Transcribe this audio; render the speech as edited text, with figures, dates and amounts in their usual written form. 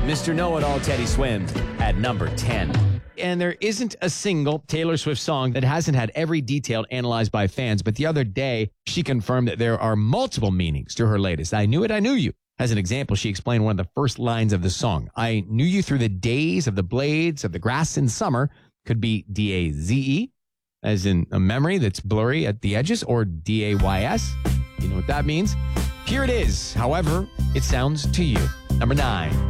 Mr. Know-It-All Teddy Swims at number 10. And there isn't a single Taylor Swift song that hasn't had every detail analyzed by fans. But the other day, she confirmed that there are multiple meanings to her latest I Knew It, I Knew You. As an example, she explained one of the first lines of the song. I knew you through the days of the blades of the grass in summer. Could be D-A-Z-E, as in a memory that's blurry at the edges, or D-A-Y-S. You know what that means? Here it is. However, it sounds to you. Number 9.